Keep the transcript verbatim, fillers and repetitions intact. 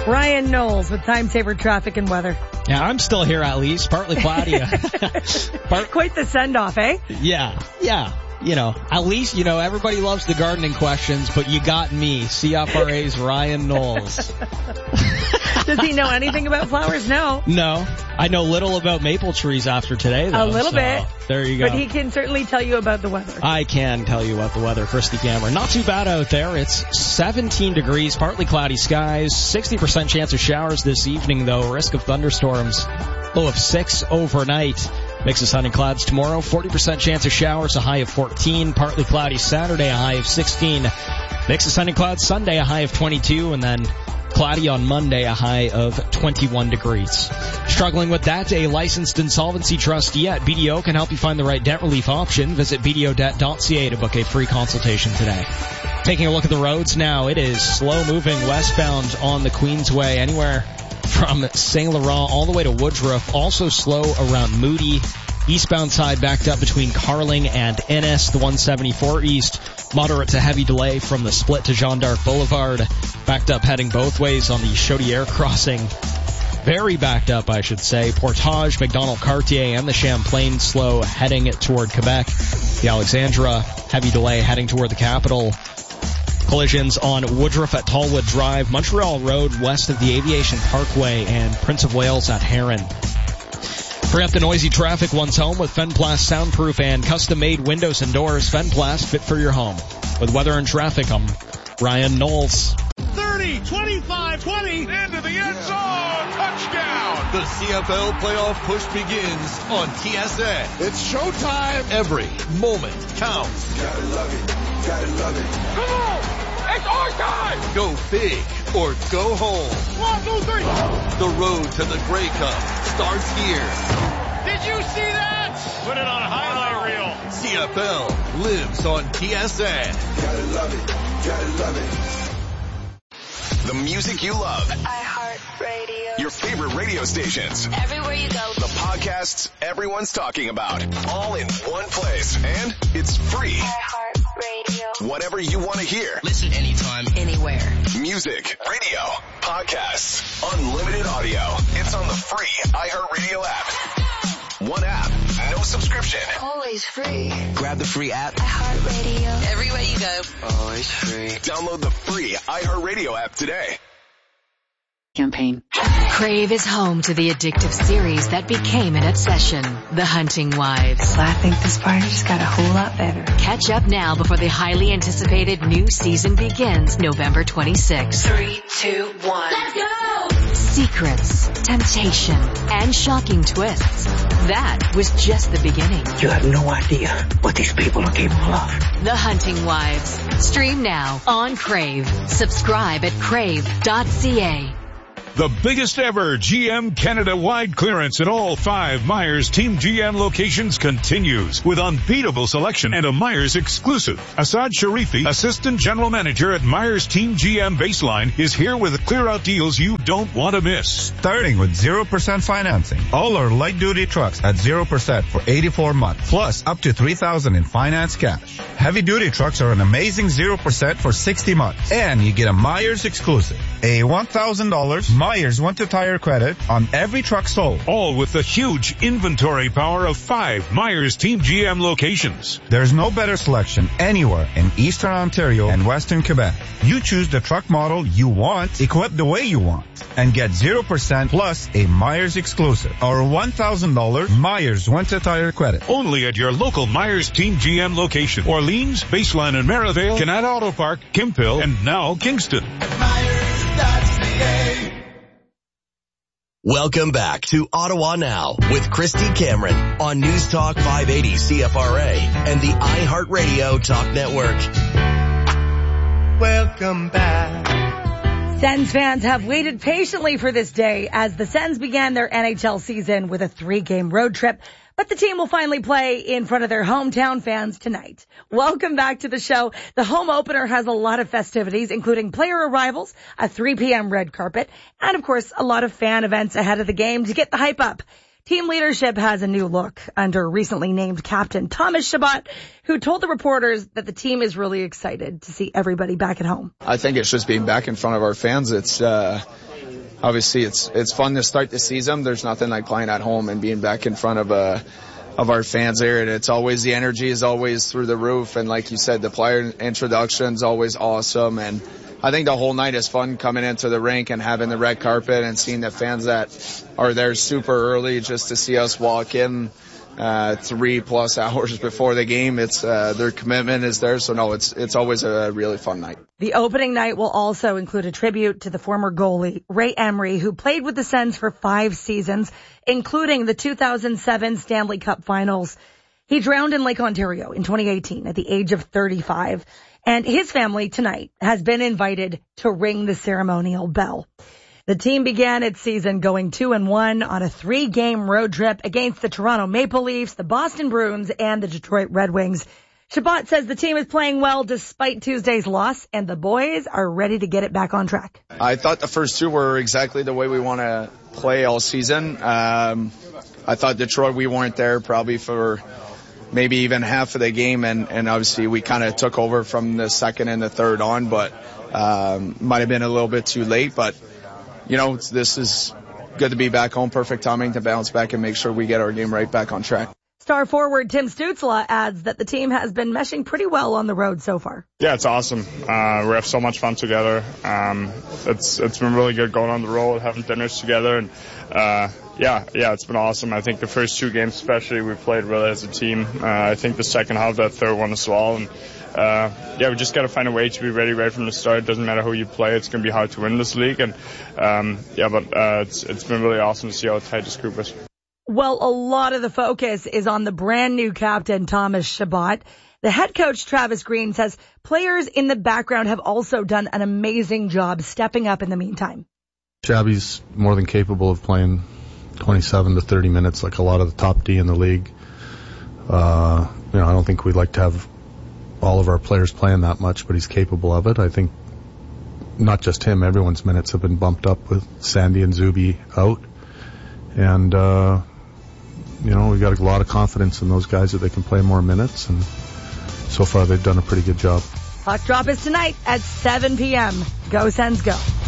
Ryan Knowles with time saver traffic and weather. Yeah, I'm still here at least. Partly cloudy. Part- Quite the send-off, eh? Yeah, yeah. You know, at least, you know, everybody loves the gardening questions, but you got me, C F R A's Ryan Knowles. Does he know anything about flowers? No. No. I know little about maple trees after today, though. A little so bit. There you go. But he can certainly tell you about the weather. I can tell you about the weather, Christy Cameron. Not too bad out there. It's seventeen degrees, partly cloudy skies, sixty percent chance of showers this evening, though. Risk of thunderstorms, low of six overnight. Mix of sun and clouds tomorrow, forty percent chance of showers, a high of fourteen. Partly cloudy Saturday, a high of sixteen. Mix of sun and clouds Sunday, a high of twenty-two. And then cloudy on Monday, a high of twenty-one degrees. Struggling with that? A licensed insolvency trustee at B D O can help you find the right debt relief option. Visit b d o debt dot c a to book a free consultation today. Taking a look at the roads now, it is slow moving westbound on the Queensway, anywhere from Saint Laurent all the way to Woodruff. Also slow around Moody. Eastbound side backed up between Carling and Ennis. The one seventy-four east, moderate to heavy delay from the split to Jeanne d'Arc Boulevard. Backed up heading both ways on the Chaudière crossing. Very backed up, I should say. Portage, McDonald Cartier, and the Champlain slow heading toward Quebec. The Alexandra, heavy delay heading toward the capital. Collisions on Woodruff at Tallwood Drive, Montreal Road west of the Aviation Parkway, and Prince of Wales at Heron. Bring up the noisy traffic once home with Fenplast soundproof and custom-made windows and doors. Fenplast, fit for your home. With weather and traffic, I'm Ryan Knowles. thirty, twenty-five, twenty, into the end zone, touchdown! The C F L playoff push begins on T S N. It's showtime! Every moment counts. Gotta love it, gotta love it. Come on! It's our time! Go big or go home. One, two, three! The road to the Grey Cup starts here. Did you see that? Put it on a highlight reel. C F L lives on T S N. Gotta love it, gotta love it. The music you love. iHeartRadio. Your favorite radio stations. Everywhere you go. The podcasts everyone's talking about. All in one place. And it's free. iHeartRadio. Whatever you want to hear. Listen anytime, anywhere. Music, radio, podcasts, unlimited audio. It's on the free iHeartRadio app. One app, no subscription. Always free. grab the free app. iHeartRadio. Everywhere you go. Always free. Download the free iHeartRadio app today. Campaign. Crave is home to the addictive series that became an obsession, The Hunting Wives. I think this party just got a whole lot better. Catch up now before the highly anticipated new season begins November twenty-sixth. Three, two, one. Let's go! Secrets, temptation, and shocking twists. That was just the beginning. You have no idea what these people are capable of. The Hunting Wives. Stream now on Crave. Subscribe at crave dot c a. The biggest ever G M Canada-wide clearance at all five Myers Team G M locations continues with unbeatable selection and a Myers exclusive. Asad Sharifi, Assistant General Manager at Myers Team G M Baseline, is here with clear-out deals you don't want to miss. Starting with zero percent financing. All our light-duty trucks at zero percent for eighty-four months, plus up to three thousand dollars in finance cash. Heavy-duty trucks are an amazing zero percent for sixty months. And you get a Myers exclusive. A one thousand dollars Myers winter-tire credit on every truck sold. All with the huge inventory power of five Myers Team G M locations. There's no better selection anywhere in Eastern Ontario and Western Quebec. You choose the truck model you want, equipped the way you want, and get zero percent plus a Myers exclusive or one thousand dollars Myers winter-tire credit. Only at your local Myers Team G M location. Orleans, Baseline and Merivale, Canada Auto Park, Kimphill, and now Kingston. Welcome back to Ottawa Now with Christy Cameron on News Talk five eighty C F R A and the iHeartRadio Talk Network. Welcome back. Sens fans have waited patiently for this day as the Sens began their N H L season with a three-game road trip. But the team will finally play in front of their hometown fans tonight. Welcome back to the show. The home opener has a lot of festivities, including player arrivals, a three p.m. red carpet, and of course, a lot of fan events ahead of the game to get the hype up. Team leadership has a new look under recently named captain Thomas Chabot, who told the reporters that the team is really excited to see everybody back at home. I think it's just being back in front of our fans. It's, uh, obviously it's it's fun to start the season. There's nothing like playing at home and being back in front of a of our fans there, and it's always, the energy is always through the roof, and like you said, the player introduction's always awesome, and I think the whole night is fun coming into the rink and having the red carpet and seeing the fans that are there super early just to see us walk in uh three plus hours before the game. It's uh their commitment is there, so no, it's it's always a really fun night. The opening night will also include a tribute to the former goalie Ray Emery, who played with the Sens for five seasons, including the two thousand seven Stanley Cup Finals. He drowned in Lake Ontario in twenty eighteen at the age of thirty-five, and his family tonight has been invited to ring the ceremonial bell. The team began its season going two and one on a three-game road trip against the Toronto Maple Leafs, the Boston Bruins, and the Detroit Red Wings. Chabot says the team is playing well despite Tuesday's loss, and the boys are ready to get it back on track. I thought the first two were exactly the way we want to play all season. Um, I thought Detroit, we weren't there probably for maybe even half of the game, and, and obviously we kind of took over from the second and the third on, but um, might have been a little bit too late, but you know, this is good to be back home. Perfect timing to bounce back and make sure we get our game right back on track. Star forward Tim Stützle adds that the team has been meshing pretty well on the road so far. Yeah, it's awesome. Uh, we have so much fun together. Um, it's it's been really good going on the road, having dinners together, and uh, yeah, yeah, it's been awesome. I think the first two games especially, we played really as a team. Uh, I think the second half, that third one as well, and Uh, yeah, we just got to find a way to be ready right from the start. It doesn't matter who you play. It's going to be hard to win this league. And, um, yeah, but, uh, it's, it's been really awesome to see how tight this group is. Well, a lot of the focus is on the brand new captain, Thomas Chabot. The head coach, Travis Green, says players in the background have also done an amazing job stepping up in the meantime. Shabby's more than capable of playing twenty-seven to thirty minutes like a lot of the top D in the league. Uh, you know, I don't think we'd like to have all of our players playing that much, but he's capable of it. I think not just him, everyone's minutes have been bumped up with Sandy and Zuby out. And, uh, you know, we got a lot of confidence in those guys that they can play more minutes, and so far they've done a pretty good job. Puck drop is tonight at seven p.m. Go Sens, go.